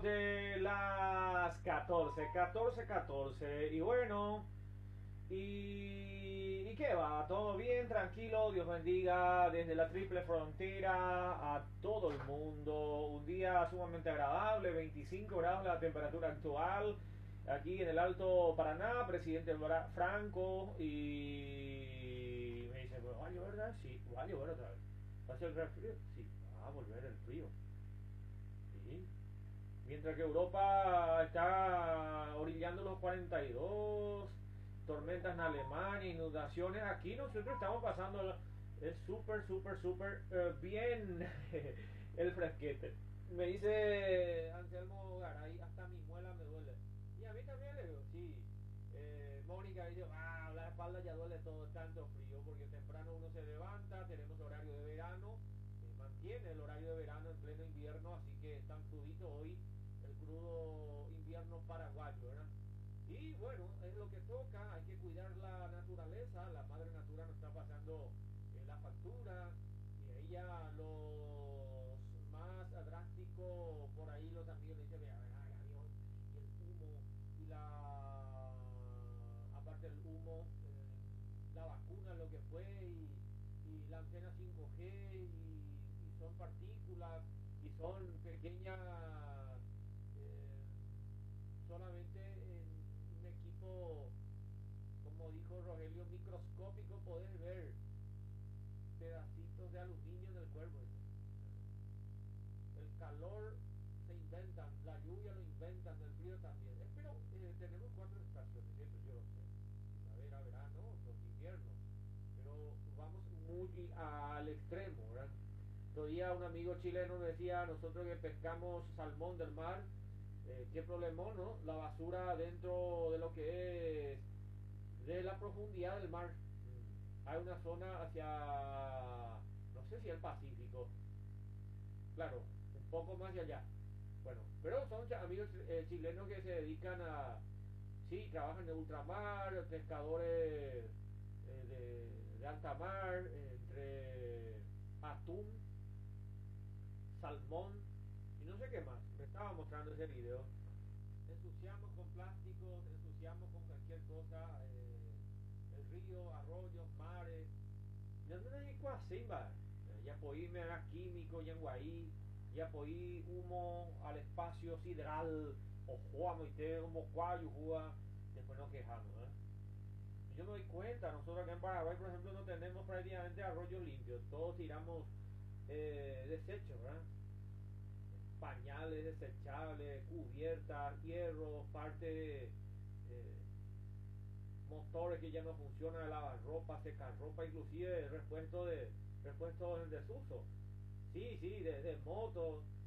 De las 14 y bueno, y qué va, todo bien, tranquilo, Dios bendiga desde la triple frontera a todo el mundo, un día sumamente agradable, 25 grados la temperatura actual, aquí en el Alto Paraná, presidente Franco, y me dice, pues, ¿va a llover, verdad? Sí, va a llover otra vez, ¿va a ser el frío? Sí, va a volver el frío, sí. Mientras que Europa está orillando los 42, tormentas en Alemania, inundaciones, aquí nosotros estamos pasando es súper bien el fresquete. Me dice Anselmo Garay, hasta mi muela me duele. Y a mí también le digo, sí. Mónica dice, la espalda ya duele todo, tanto frío, porque temprano uno se levanta, tenemos horario de verano, mantiene el horario de verano en pleno invierno, así que es tan crudito hoy el crudo invierno paraguayo, ¿verdad? Y bueno, es lo que toca, hay que cuidar la naturaleza, la madre natura nos está pasando la factura, y ella los más drásticos por ahí los amigos le dicen, vea, y el humo, y la aparte del humo, la vacuna lo que fue, y la antena 5G, y son partículas, y son pequeñas, eh, solamente en un equipo, como dijo Rogelio, microscópico, podés ver pedacitos de aluminio en el cuerpo. El calor se inventan, la lluvia lo inventan, el frío también. Pero tenemos cuatro estaciones, eso yo lo sé. Primavera, verano, otoño, invierno. Pero vamos muy al extremo, ¿verdad? Todavía un amigo chileno decía, nosotros que pescamos salmón del mar, qué problemón, ¿no? La basura dentro de lo que es de la profundidad del mar. Hay una zona hacia, no sé si el Pacífico, claro, un poco más allá. Bueno, pero son amigos chilenos que se dedican a, sí, trabajan en ultramar, pescadores de alta mar, entre atún, salmón y no sé qué más. Me estaba mostrando ese video. Ensuciamos con plásticos, ensuciamos con cualquier cosa, el río, arroyos, mares. No hay así, va. Ya podí mirar químico, ya en Guaí, ya podí humo al espacio sideral, o jugamos y te humo cuayo, juega, después nos quejamos, ¿eh? Yo me doy cuenta, nosotros acá en Paraguay, por ejemplo, no tenemos prácticamente arroyos limpios, todos tiramos desechos, ¿verdad? Pañales desechables, cubiertas, hierros, parte motores que ya no funcionan, lavarropa, secarropa, inclusive repuestos en desuso. Sí, sí, de motos.